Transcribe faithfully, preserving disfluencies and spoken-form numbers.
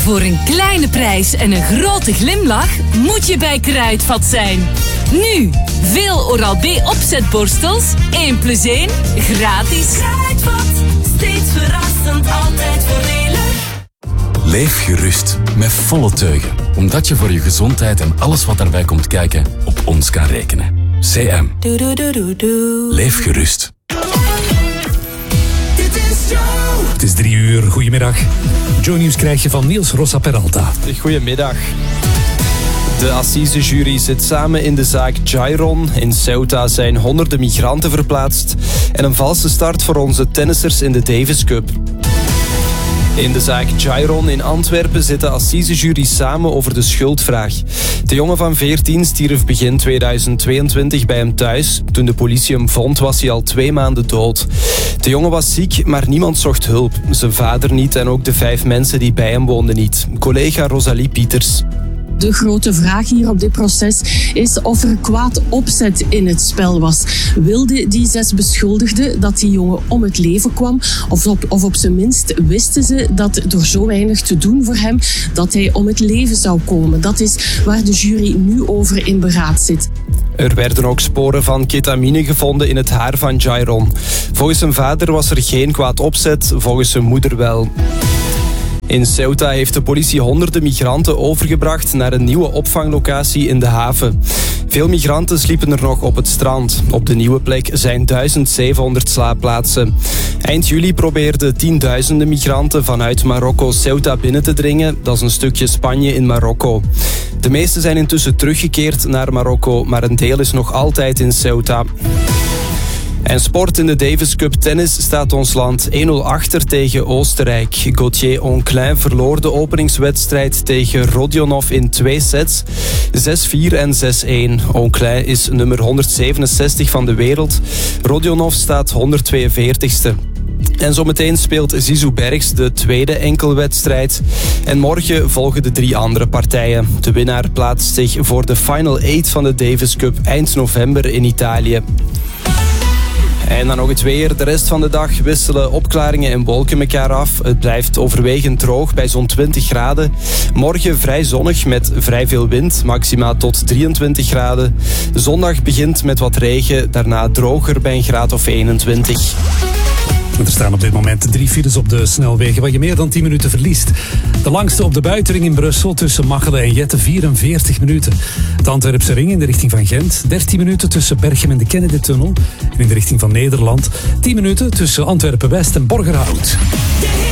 Voor een kleine prijs en een grote glimlach moet je bij Kruidvat zijn. Nu, veel Oral-B opzetborstels, één plus één, gratis. Kruidvat, steeds verrassend, altijd voordelig. Leef gerust, met volle teugen. Omdat je voor je gezondheid en alles wat daarbij komt kijken, op ons kan rekenen. C M. Doe, doe, doe, doe, doe. Leef gerust. Dit is Joe. Het is drie uur, goedemiddag. Joe Nieuws krijg je van Niels Rosa Peralta. Goedemiddag. De assisejury zit samen in de zaak Jairon. In Ceuta zijn honderden migranten verplaatst. En een valse start voor onze tennissers in de Davis Cup. In de zaak Jairon in Antwerpen zit de assisejury samen over de schuldvraag. De jongen van veertien stierf begin tweeduizend tweeëntwintig bij hem thuis. Toen de politie hem vond, was hij al twee maanden dood. De jongen was ziek, maar niemand zocht hulp. Zijn vader niet en ook de vijf mensen die bij hem woonden niet. Collega Rosalie Pieters. De grote vraag hier op dit proces is of er kwaad opzet in het spel was. Wilden die zes beschuldigden dat die jongen om het leven kwam? Of op, of op zijn minst wisten ze dat door zo weinig te doen voor hem, dat hij om het leven zou komen? Dat is waar de jury nu over in beraad zit. Er werden ook sporen van ketamine gevonden in het haar van Jairon. Volgens zijn vader was er geen kwaad opzet, volgens zijn moeder wel. In Ceuta heeft de politie honderden migranten overgebracht naar een nieuwe opvanglocatie in de haven. Veel migranten sliepen er nog op het strand. Op de nieuwe plek zijn duizend zevenhonderd slaapplaatsen. Eind juli probeerden tienduizenden migranten vanuit Marokko Ceuta binnen te dringen. Dat is een stukje Spanje in Marokko. De meeste zijn intussen teruggekeerd naar Marokko, maar een deel is nog altijd in Ceuta. En sport in de Davis Cup tennis staat ons land één nul achter tegen Oostenrijk. Gauthier Onclin verloor de openingswedstrijd tegen Rodionov in twee sets. zes vier en zes een. Onclin is nummer honderdzevenenzestig van de wereld. Rodionov staat honderdtweeënveertigste. En zometeen speelt Zizou Bergs de tweede enkelwedstrijd. En morgen volgen de drie andere partijen. De winnaar plaatst zich voor de Final Eight van de Davis Cup eind november in Italië. En dan nog het weer. De rest van de dag wisselen opklaringen en wolken elkaar af. Het blijft overwegend droog bij zo'n twintig graden. Morgen vrij zonnig met vrij veel wind, maxima tot drieëntwintig graden. Zondag begint met wat regen, daarna droger bij een graad of eenentwintig. Er staan op dit moment drie files op de snelwegen waar je meer dan tien minuten verliest. De langste op de buitenring in Brussel tussen Machelen en Jette, vierenveertig minuten. De Antwerpse ring in de richting van Gent, dertien minuten tussen Berchem en de Kennedy-tunnel. En in de richting van Nederland, tien minuten tussen Antwerpen-West en Borgerhout.